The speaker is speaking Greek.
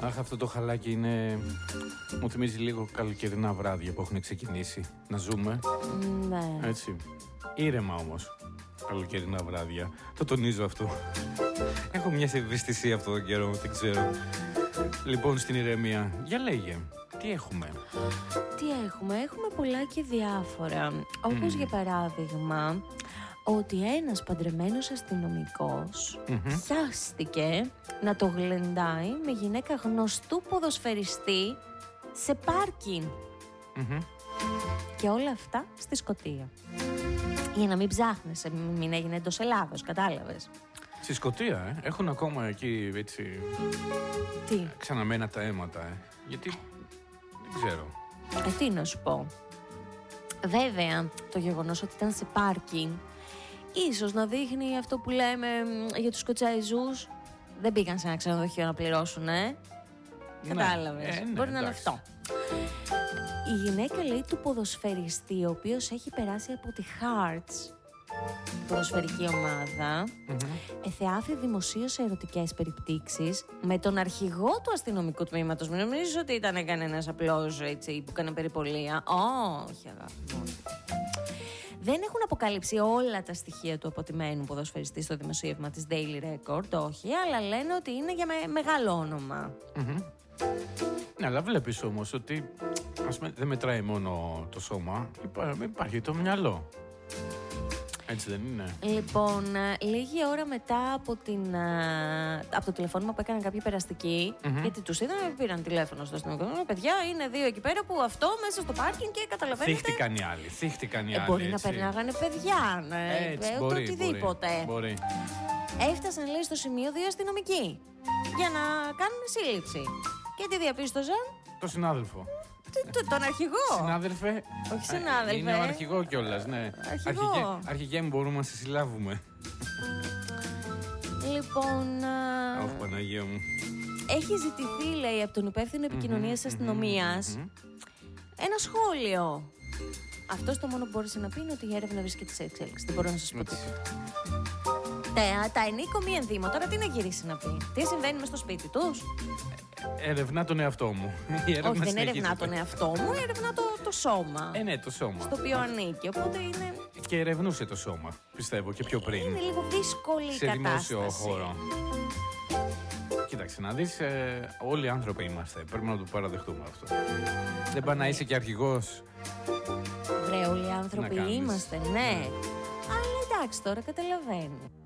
Αχ, αυτό το χαλάκι είναι... Μου θυμίζει λίγο καλοκαιρινά βράδια που έχουν ξεκινήσει να ζούμε. Ναι. Έτσι. Ήρεμα όμως. Καλοκαιρινά βράδια. Το τονίζω αυτό. Έχω μια ευαισθησία αυτόν τον καιρό, δεν ξέρω. Λοιπόν, στην ηρεμία, για λέγε, τι έχουμε? Τι έχουμε? Έχουμε πολλά και διάφορα. Όπως για παράδειγμα, ότι ένας παντρεμένος αστυνομικός πιάστηκε να το γλεντάει με γυναίκα γνωστού ποδοσφαιριστή σε πάρκινγκ. Και όλα αυτά στη Σκωτία. Για να μην ψάχνεσαι, μην έγινε εντός Ελλάδος, κατάλαβες. Στη Σκωτία, έχουν ακόμα εκεί, έτσι... Τι? Ξαναμένα τα αίματα, γιατί... Δεν ξέρω. Τι να σου πω. Βέβαια, το γεγονός ότι ήταν σε πάρκινγκ ίσως να δείχνει αυτό που λέμε για τους Σκοτσέζους. Δεν πήγαν σε ένα ξενοδοχείο να πληρώσουν, Κατάλαβες. Ναι, Μπορεί να είναι αυτό. Η γυναίκα, λέει, του ποδοσφαιριστή, ο οποίος έχει περάσει από τη Hearts, ποδοσφαιρική ομάδα, εθεάθη δημοσίως σε ερωτικές περιπτύξεις με τον αρχηγό του αστυνομικού τμήματος. Μην νομίζεις ότι ήταν κανένας απλός έτσι που έκανε περιπολία. Όχι, αγάπη. Δεν έχουν αποκαλύψει όλα τα στοιχεία του αποτιμένου ποδοσφαιριστή στο δημοσίευμα της Daily Record, όχι, αλλά λένε ότι είναι για μεγάλο όνομα. Ναι, αλλά βλέπεις όμως ότι δεν μετράει μόνο το σώμα, υπάρχει το μυαλό. Έτσι δεν είναι? Λοιπόν, λίγη ώρα μετά από το τηλεφώνημα που έκαναν κάποιοι περαστικοί, γιατί τους είδαν, πήραν τηλέφωνο στο αστυνομικό. Παιδιά, είναι δύο εκεί πέρα που αυτό μέσα στο πάρκινγκ και καταλαβαίνετε. Θύχτηκαν οι άλλοι. Μπορεί να περνάγανε παιδιά, μπορεί, οτιδήποτε. Μπορεί. Έφτασαν, λέει, στο σημείο δύο αστυνομικοί για να κάνουν σύλληψη. Και τι διαπίστωσαν? Το συνάδελφο. Τον αρχηγό. Συνάδελφε. Όχι συνάδελφε. Είναι ο αρχηγό κιόλας, ναι. Αρχηγέ μου, μπορούμε να σε συλλάβουμε. Λοιπόν. Αχ, Παναγία μου. Έχει ζητηθεί, λέει, από τον υπεύθυνο επικοινωνίας της αστυνομίας ένα σχόλιο. Αυτό το μόνο που μπόρεσε να πει είναι ότι η έρευνα βρίσκεται σε εξέλιξη. Δεν μπορώ να σας πω τίποτα. Τα ενίκο μη ενδύμα. Τώρα τι να γυρίσει να πει? Τι συμβαίνει μες στο σπίτι τους? Ερευνά τον εαυτό μου. Όχι, δεν ερευνά τον εαυτό μου, ερευνά το σώμα. Ναι, το σώμα. Στο οποίο ανήκει, οπότε είναι... Και ερευνούσε το σώμα, πιστεύω, και πιο πριν. Είναι λίγο δύσκολη η κατάσταση. Σε δημόσιο χώρο. Κοίταξε να δεις, όλοι οι άνθρωποι είμαστε. Πρέπει να το παραδεχτούμε αυτό. Δεν πάει να είσαι και αρχηγός. Βρε, όλοι οι άνθρωποι είμαστε, ναι. Αλλά εντάξει, τώρα καταλαβαίνω.